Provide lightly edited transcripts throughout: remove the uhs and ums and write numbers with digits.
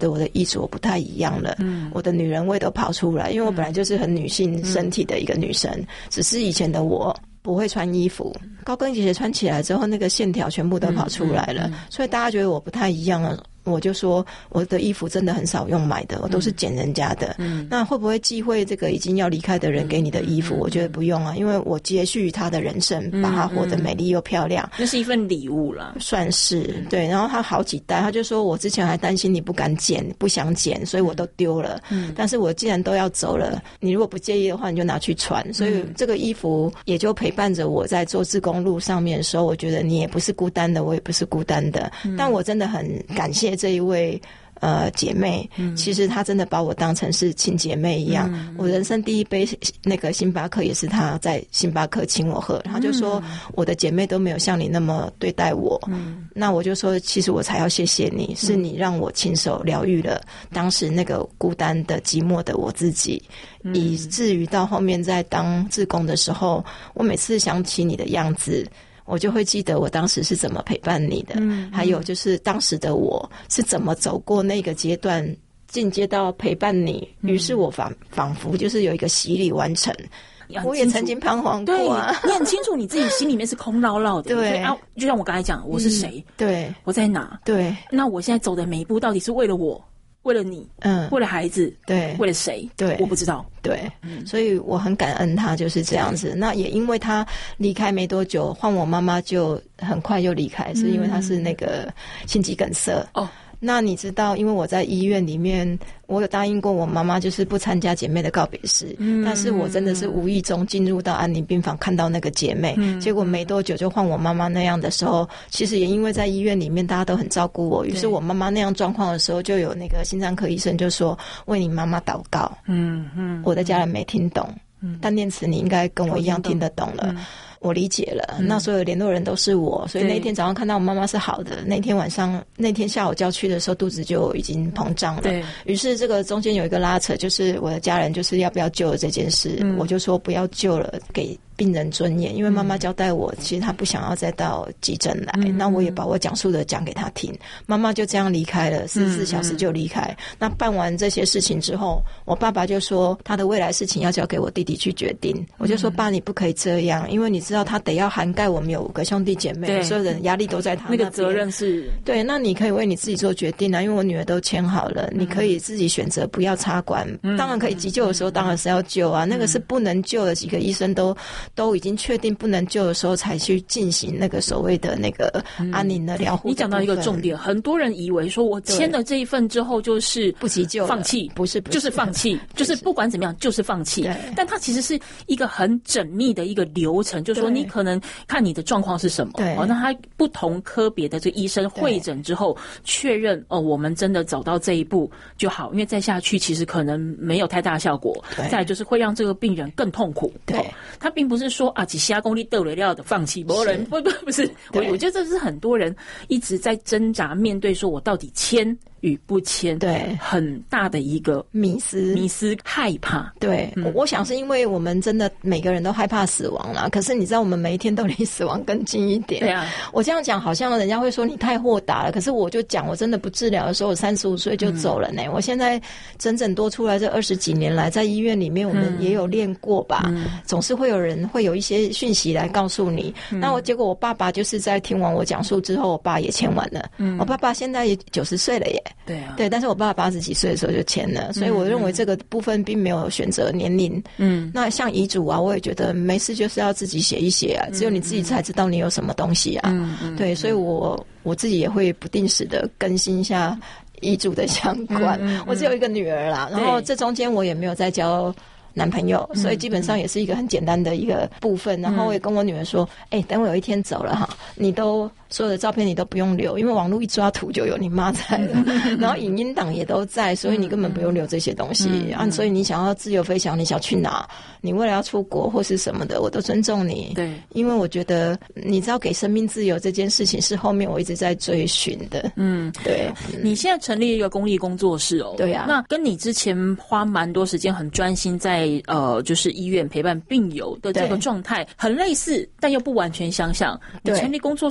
得我的衣着不太一样了，我的女人味都跑出来，因为我本来就是很女性身体的一个女生，只是以前的我不会穿衣服，高跟鞋穿起来之后那个线条全部都跑出来了，所以大家觉得我不太一样了。我就说我的衣服真的很少用买的，我都是捡人家的。那会不会忌讳这个已经要离开的人给你的衣服？我觉得不用啊，因为我接续他的人生，把他活得美丽又漂亮， 那是一份礼物啦， 算是对。然后他好几代，他就说我之前还担心你不敢捡，不想捡，所以我都丢了。但是我既然都要走了，你如果不介意的话，你就拿去穿。所以这个衣服也就陪伴着我在做志工路上面的时候，我觉得你也不是孤单的，我也不是孤单的。但我真的很感谢这一位姐妹，其实她真的把我当成是亲姐妹一样。我人生第一杯那个星巴克也是她在星巴克请我喝，她就说我的姐妹都没有像你那么对待我。那我就说其实我才要谢谢你，是你让我亲手疗愈了当时那个孤单的寂寞的我自己，以至于到后面在当志工的时候，我每次想起你的样子，我就会记得我当时是怎么陪伴你的，还有就是当时的我是怎么走过那个阶段，进阶到陪伴你。于是我仿佛就是有一个洗礼完成。我也曾经彷徨过啊， 对，你很清楚你自己心里面是空落落的。 对啊，就像我刚才讲，我是谁？ 对， 我在哪？ 对， 那我现在走的每一步到底是为了我？为了你，为了孩子， 对， 为了谁？ 对， 我不知道。 对，所以我很感恩他就是这样子。那也因为他离开没多久，换我妈妈就很快就离开，是因为他是那个心肌梗塞。那你知道，因为我在医院里面，我有答应过我妈妈，就是不参加姐妹的告别式。但是我真的是无意中进入到安宁病房，看到那个姐妹，结果没多久就换我妈妈那样的时候，其实也因为在医院里面大家都很照顾我，于是我妈妈那样状况的时候，就有那个心脏科医生就说为你妈妈祷告。我的家人没听懂，但念慈你应该跟我一样听得懂了。我理解了，那所有联络人都是我，所以那天早上看到我妈妈是好的，那天下午就要去的时候，肚子就已经膨胀了。对，于是这个中间有一个拉扯，就是我的家人就是要不要救了这件事，我就说不要救了，给病人尊严，因为妈妈交代我，其实她不想要再到急诊来，那我也把我讲述的讲给她听。妈妈就这样离开了，44小时就离开。那办完这些事情之后，我爸爸就说他的未来事情要交给我弟弟去决定。我就说爸，你不可以这样，因为你知道他得要涵盖我们有5个兄弟姐妹，所有人压力都在他那边， 那个责任是对。那你可以为你自己做决定啊，因为我女儿都签好了，你可以自己选择不要插管。当然可以急救的时候当然是要救啊，那个是不能救的，几个医生都已经确定不能救的时候才去进行那个所谓的那个安宁的疗护。 你讲到一个重点，很多人以为说我签了这一份之后就是不急救放弃，不是就是放弃，就是不管怎么样就是放弃。但它其实是一个很缜密的一个流程，就是说你可能看你的状况是什么，那他不同科别的这医生会诊之后确认我们真的走到这一步就好，因为再下去其实可能没有太大效果，再来就是会让这个病人更痛苦。对，他并不是说啊几下功力得了料的放弃，没人不是，我觉得这是很多人一直在挣扎面对，说我到底签与不签，对，很大的一个迷思害怕。对， 我想是因为我们真的每个人都害怕死亡啦，可是你知道我们每一天都离死亡更近一点。对啊，我这样讲好像人家会说你太豁达了，可是我就讲我真的不治疗的时候，我35岁就走了呢。我现在整整多出来这20几年来，在医院里面我们也有练过吧，总是会有人会有一些讯息来告诉你。那结果我爸爸就是在听完我讲述之后，我爸也签完了。我爸爸现在也90岁了耶。对啊，对，但是我爸爸80几岁的时候就签了，所以我认为这个部分并没有选择年龄。那像遗嘱啊，我也觉得没事就是要自己写一写啊，只有你自己才知道你有什么东西啊。对，所以我自己也会不定时的更新一下遗嘱的相关。我只有一个女儿啦，然后这中间我也没有再交男朋友，所以基本上也是一个很简单的一个部分。然后我也跟我女儿说，等我有一天走了哈，你都所有的照片你都不用留，因为网络一抓图就有你妈在了，然后影音档也都在，所以你根本不用留这些东西啊。所以你想要自由飞翔，你想去哪，你为了要出国或是什么的，我都尊重你。对，因为我觉得你知道给生命自由这件事情是后面我一直在追寻的。对。 你现在成立一个公益工作室哦。 对啊。 那跟你之前花蛮多时间很专心在就是医院陪伴病友的这个状态很类似，但又不完全相像。你成立工作室的目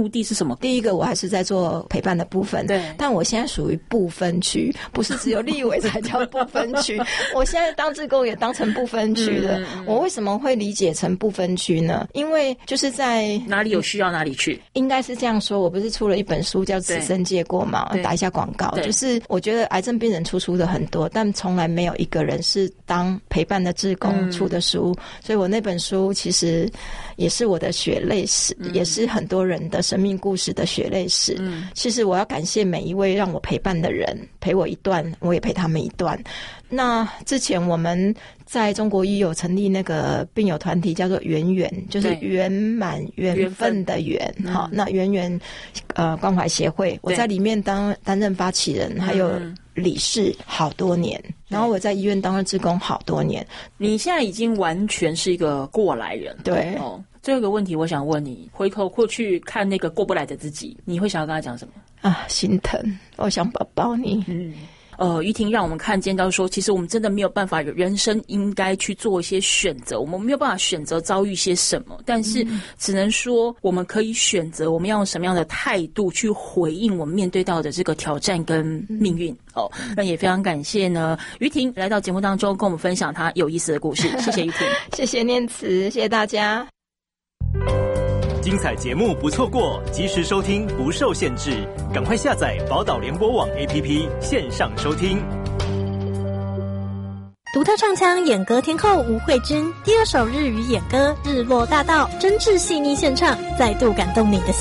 目的是什么？ 第一个我还是在做陪伴的部分， 对， 但我现在属于不分区，不是只有立委才叫不分区我现在当志工也当成不分区了。我为什么会理解成不分区呢？因为就是在哪里有需要哪里去， 应该是这样说。我不是出了一本书叫《此生借过》嘛，打一下广告，就是我觉得癌症病人出书的很多，但从来没有一个人是当陪伴的志工出的书，所以我那本书其实也是我的血泪史，也是很多人的生命故事的血泪史。其实我要感谢每一位让我陪伴的人，陪我一段我也陪他们一段。那之前我们在中国医有成立那个病友团体叫做圆圆，就是圆满缘分的缘。好，那圆圆关怀协会，我在里面担任发起人还有理事好多年，然后我在医院当了志工好多年。 你现在已经完全是一个过来人。 对哦，最后一个问题我想问你，回头过去看那个过不来的自己，你会想要跟他讲什么啊？心疼，我想抱抱你。 于婷让我们看见到说，其实我们真的没有办法，人生应该去做一些选择，我们没有办法选择遭遇些什么，但是只能说我们可以选择我们要用什么样的态度去回应我们面对到的这个挑战跟命运。那也非常感谢呢于婷来到节目当中跟我们分享她有意思的故事。谢谢于婷。 谢谢念慈，谢谢大家。 精彩节目不错过，及时收听不受限制，赶快下载宝岛联播网 APP 线上收听。 独特唱腔演歌天后吴慧君，第二首日语演歌《日落大道》，真挚细腻献唱，再度感动你的心。